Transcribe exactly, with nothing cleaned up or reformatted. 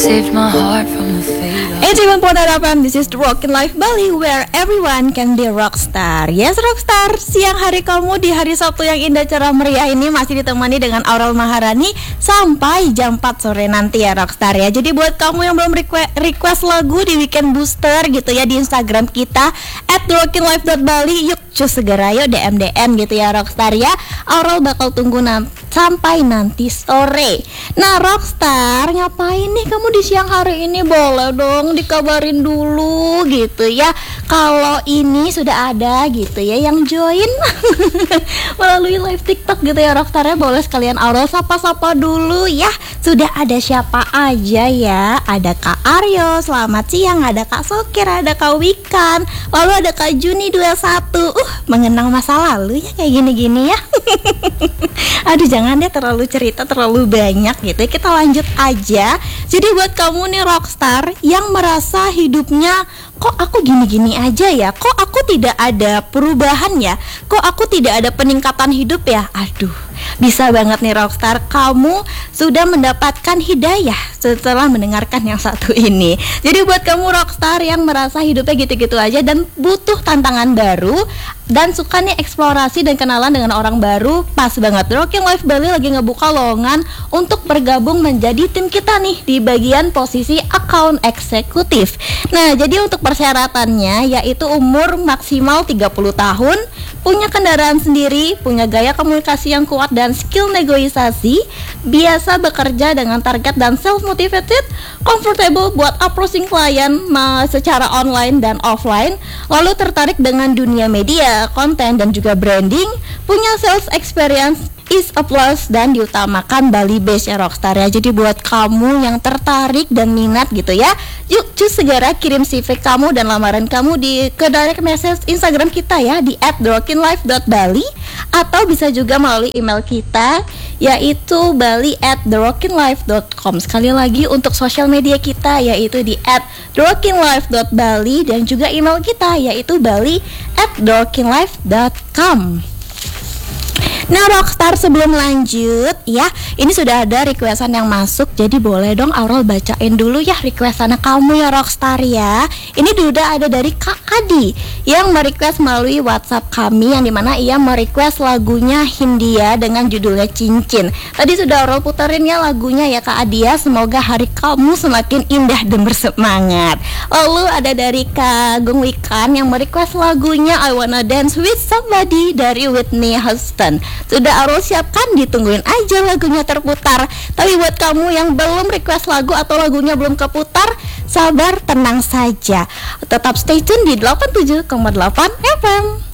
Saved my heart from the fate of eighty-one point nine F M, this is the Rockin' Life Bali, where everyone can be rockstar. Yes, rockstar, siang hari kamu di hari Sabtu yang indah cerah meriah ini masih ditemani dengan Aurel Maharani sampai jam empat sore nanti ya, rockstar ya. Jadi buat kamu yang belum request, request lagu di Weekend Booster gitu ya, di Instagram kita at rockin life dot bali, yuk cus segera yuk D M D M gitu ya, rockstar ya. Aurel bakal tunggu nanti sampai nanti sore. Nah, rockstar, ngapain nih kamu di siang hari ini? Boleh dong dikabarin dulu gitu ya, kalau ini sudah ada gitu ya yang join melalui live TikTok gitu ya, rockstar ya. Boleh sekalian Aurel sapa-sapa dulu ya. Sudah ada siapa aja ya? Ada Kak Aryo, selamat siang. Ada Kak Sokir, ada Kak Wikan, lalu ada Kak Juni dua puluh satu. Uh, mengenang masa lalu ya, kayak gini-gini ya. Aduh, jangan deh terlalu cerita terlalu banyak gitu. Kita lanjut aja. Jadi buat kamu nih rockstar yang merasa hidupnya kok aku gini-gini aja ya, kok aku tidak ada perubahan ya, kok aku tidak ada peningkatan hidup ya. Aduh, bisa banget nih rockstar, kamu sudah mendapatkan hidayah setelah mendengarkan yang satu ini. Jadi buat kamu rockstar yang merasa hidupnya gitu-gitu aja dan butuh tantangan baru dan suka nih eksplorasi dan kenalan dengan orang baru, pas banget Rockin' Life Bali lagi ngebuka lowongan untuk bergabung menjadi tim kita nih di bagian posisi account eksekutif. Nah, jadi untuk persyaratannya yaitu umur maksimal tiga puluh tahun, punya kendaraan sendiri, punya gaya komunikasi yang kuat dan skill negosiasi, biasa bekerja dengan target dan self-motivated, comfortable buat approaching klien secara online dan offline, lalu tertarik dengan dunia media, konten dan juga branding, punya sales experience is a plus, dan diutamakan Bali base ya rockstar ya. Jadi buat kamu yang tertarik dan minat gitu ya, yuk cus segera kirim C V kamu dan lamaran kamu di ke direct message Instagram kita ya di at rockin life dot bali, atau bisa juga melalui email kita yaitu bali at the rockin life dot com. Sekali lagi untuk sosial media kita yaitu di at the rockin life dot bali, dan juga email kita yaitu bali at the rockin life dot com. Nah rockstar, sebelum lanjut ya, ini sudah ada requestan yang masuk, jadi boleh dong Aurel bacain dulu ya requestan kamu ya rockstar ya. Ini udah ada dari Kak Adi yang merequest melalui WhatsApp kami, yang dimana ia merequest lagunya Hindia dengan judulnya Cincin. Tadi sudah Aurel puterin ya lagunya ya Kak Adi ya. Semoga hari kamu semakin indah dan bersemangat. Lalu ada dari Kak Gung Wikan yang merequest lagunya I Wanna Dance With Somebody dari Whitney Houston. Sudah Aurel siapkan, ditungguin aja lagunya terputar. Tapi buat kamu yang belum request lagu atau lagunya belum keputar, sabar, tenang saja. Tetap stay tune di delapan puluh tujuh koma delapan F M.